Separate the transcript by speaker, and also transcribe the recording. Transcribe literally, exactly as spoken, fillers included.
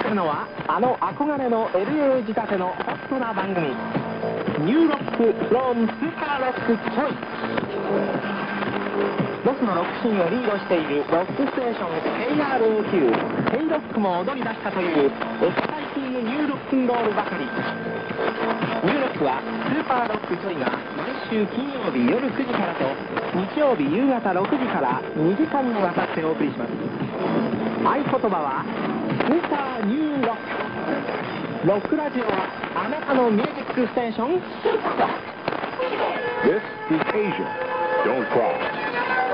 Speaker 1: るのはあの憧れの エルエー 仕立てのホットな番組ニューロックフロムスーパーロックチョイス。ロスのロックシーンをリードしているロックステーション ケーアールエーキュー ヘイロックも踊り出したというエキサイティングニューロックンロールばかり。ニューロックはスーパーロックチョイが毎週金曜日夜くじからと日曜日夕方ろくじからにじかんにわたってお送りします。合言葉はスーパーニューロック。ロックラジオはあなたのミュージックステーション。
Speaker 2: This is Asia. Don't cry.